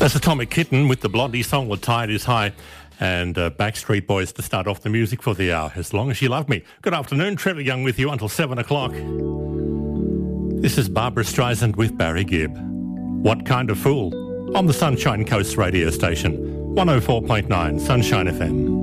That's Atomic Kitten with the Blondie song, The Tide is High, and Backstreet Boys to start off the music for the hour, As Long As You Love Me. Good afternoon, Trevor Young with you until 7 o'clock. This is Barbara Streisand with Barry Gibb. What Kind of Fool? On the Sunshine Coast radio station, 104.9 Sunshine FM.